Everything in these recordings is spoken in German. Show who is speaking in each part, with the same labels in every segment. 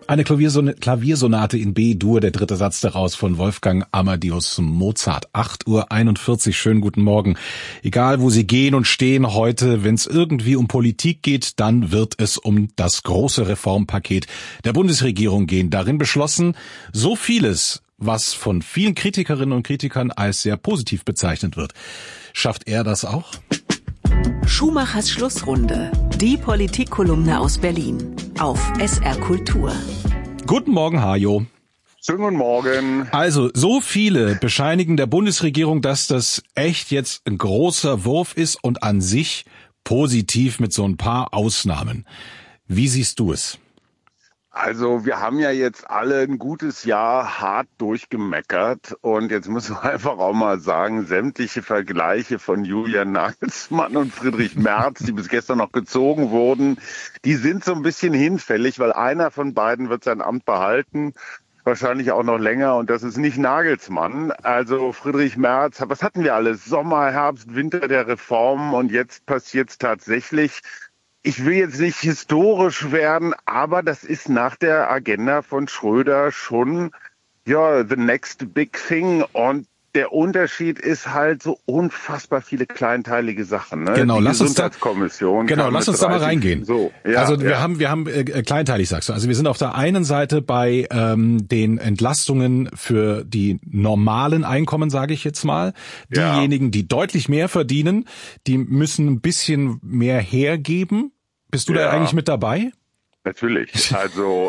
Speaker 1: Eine Klaviersonate in B-Dur, der dritte Satz daraus von Wolfgang Amadeus Mozart. 8:41 Uhr, schönen guten Morgen. Egal, wo Sie gehen und stehen heute, wenn es irgendwie um Politik geht, dann wird es um das große Reformpaket der Bundesregierung gehen. Darin beschlossen so vieles, was von vielen Kritikerinnen und Kritikern als sehr positiv bezeichnet wird. Schafft er das auch?
Speaker 2: Schumachers Schlussrunde. Die Politikkolumne aus Berlin. Auf SR Kultur.
Speaker 1: Guten Morgen, Hajo.
Speaker 3: Schönen guten Morgen.
Speaker 1: Also, so viele bescheinigen der Bundesregierung, dass das echt jetzt ein großer Wurf ist und an sich positiv mit so ein paar Ausnahmen. Wie siehst du es?
Speaker 3: Also wir haben ja jetzt alle ein gutes Jahr hart durchgemeckert und jetzt müssen wir einfach auch mal sagen, sämtliche Vergleiche von Julian Nagelsmann und Friedrich Merz, die bis gestern noch gezogen wurden, die sind so ein bisschen hinfällig, weil einer von beiden wird sein Amt behalten, wahrscheinlich auch noch länger, und das ist nicht Nagelsmann. Also Friedrich Merz, was hatten wir alles? Sommer, Herbst, Winter der Reformen, und jetzt passiert's tatsächlich. Ich will jetzt nicht historisch werden, aber das ist nach der Agenda von Schröder schon, ja, the next big thing. Und der Unterschied ist halt so unfassbar viele kleinteilige Sachen. Ne?
Speaker 1: Genau,
Speaker 3: die
Speaker 1: lass uns da mal reingehen.
Speaker 3: So, ja,
Speaker 1: also wir haben kleinteilig, sagst du. Also wir sind auf der einen Seite bei den Entlastungen für die normalen Einkommen, sage ich jetzt mal. Diejenigen, die deutlich mehr verdienen, die müssen ein bisschen mehr hergeben. Bist du da eigentlich mit dabei?
Speaker 3: Natürlich. Also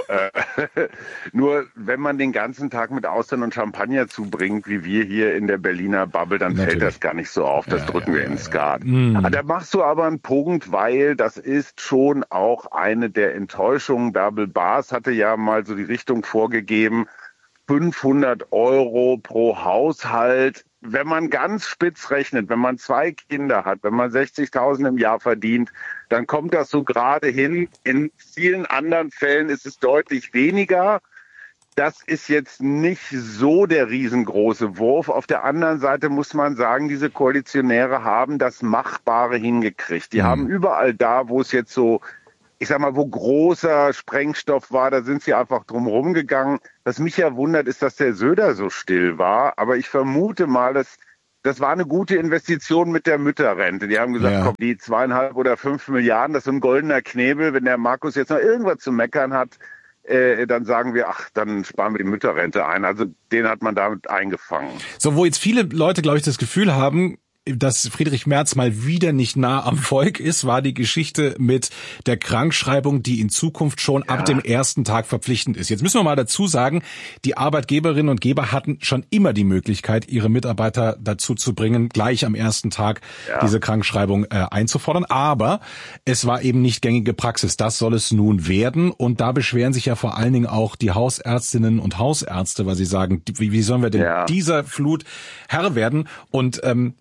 Speaker 3: nur wenn man den ganzen Tag mit Austern und Champagner zubringt, wie wir hier in der Berliner Bubble, dann fällt das gar nicht so auf. Das drücken wir ins Skat. Da machst du aber einen Punkt, weil das ist schon auch eine der Enttäuschungen. Bärbel Baas hatte ja mal so die Richtung vorgegeben, 500 € pro Haushalt. Wenn man ganz spitz rechnet, wenn man 2 Kinder hat, wenn man 60.000 im Jahr verdient, dann kommt das so gerade hin. In vielen anderen Fällen ist es deutlich weniger. Das ist jetzt nicht so der riesengroße Wurf. Auf der anderen Seite muss man sagen, diese Koalitionäre haben das Machbare hingekriegt. Die haben überall da, wo es jetzt so, ich sag mal, wo großer Sprengstoff war, da sind sie einfach drum rumgegangen. Was mich ja wundert, ist, dass der Söder so still war. Aber ich vermute mal, das war eine gute Investition mit der Mütterrente. Die haben gesagt, komm, die 2,5 oder 5 Milliarden, das ist so ein goldener Knebel. Wenn der Markus jetzt noch irgendwas zu meckern hat, dann sagen wir, dann sparen wir die Mütterrente ein. Also den hat man damit eingefangen.
Speaker 1: So, wo jetzt viele Leute, glaube ich, das Gefühl haben, dass Friedrich Merz mal wieder nicht nah am Volk ist, war die Geschichte mit der Krankschreibung, die in Zukunft schon ab dem ersten Tag verpflichtend ist. Jetzt müssen wir mal dazu sagen, die Arbeitgeberinnen und Geber hatten schon immer die Möglichkeit, ihre Mitarbeiter dazu zu bringen, gleich am ersten Tag diese Krankschreibung einzufordern. Aber es war eben nicht gängige Praxis. Das soll es nun werden. Und da beschweren sich ja vor allen Dingen auch die Hausärztinnen und Hausärzte, weil sie sagen, wie sollen wir denn dieser Flut Herr werden? Und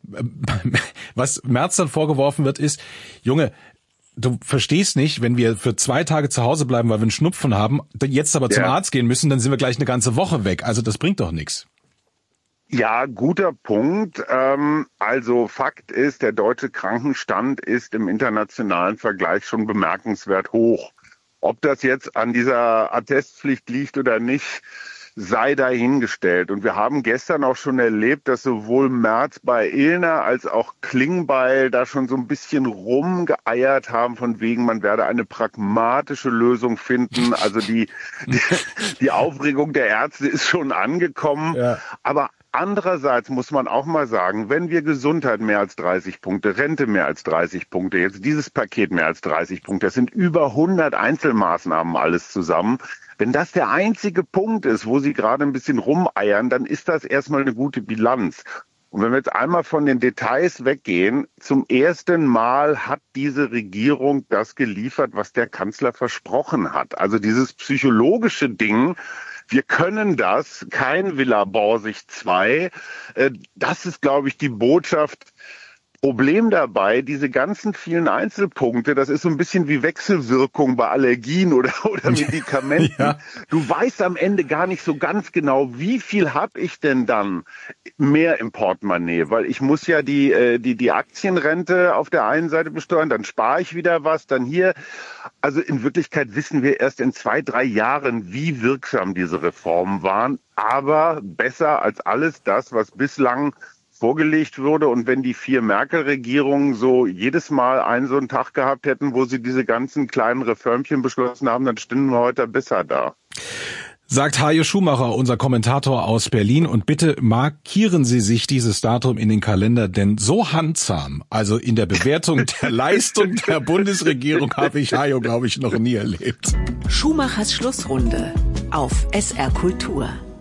Speaker 1: was Merz dann vorgeworfen wird, ist, Junge, du verstehst nicht, wenn wir für 2 Tage zu Hause bleiben, weil wir einen Schnupfen haben, jetzt aber zum Arzt gehen müssen, dann sind wir gleich eine ganze Woche weg. Also das bringt doch nichts.
Speaker 3: Ja, guter Punkt. Also Fakt ist, der deutsche Krankenstand ist im internationalen Vergleich schon bemerkenswert hoch. Ob das jetzt an dieser Attestpflicht liegt oder nicht, sei dahingestellt. Und wir haben gestern auch schon erlebt, dass sowohl Merz bei Illner als auch Klingbeil da schon so ein bisschen rumgeeiert haben, von wegen, man werde eine pragmatische Lösung finden. Also die Aufregung der Ärzte ist schon angekommen. Ja. Aber andererseits muss man auch mal sagen, wenn wir Gesundheit mehr als 30 Punkte, Rente mehr als 30 Punkte, jetzt dieses Paket mehr als 30 Punkte, das sind über 100 Einzelmaßnahmen alles zusammen. Wenn das der einzige Punkt ist, wo sie gerade ein bisschen rumeiern, dann ist das erstmal eine gute Bilanz. Und wenn wir jetzt einmal von den Details weggehen, zum ersten Mal hat diese Regierung das geliefert, was der Kanzler versprochen hat. Also dieses psychologische Ding, wir können das, kein Villa Borsig 2, das ist, glaube ich, die Botschaft, Problem dabei, diese ganzen vielen Einzelpunkte, das ist so ein bisschen wie Wechselwirkung bei Allergien oder Medikamenten. Ja. Du weißt am Ende gar nicht so ganz genau, wie viel habe ich denn dann mehr im Portemonnaie, weil ich muss ja die Aktienrente auf der einen Seite besteuern, dann spare ich wieder was, dann hier. Also in Wirklichkeit wissen wir erst in 2-3 Jahren, wie wirksam diese Reformen waren, aber besser als alles das, was bislang vorgelegt wurde. Und wenn die 4 Merkel-Regierungen so jedes Mal so einen Tag gehabt hätten, wo sie diese ganzen kleinen Reformchen beschlossen haben, dann stünden wir heute besser da.
Speaker 1: Sagt Hajo Schumacher, unser Kommentator aus Berlin. Und bitte markieren Sie sich dieses Datum in den Kalender, denn so handsam, also in der Bewertung der Leistung der Bundesregierung, habe ich Hajo, glaube ich, noch nie erlebt.
Speaker 2: Schumachers Schlussrunde auf SR Kultur.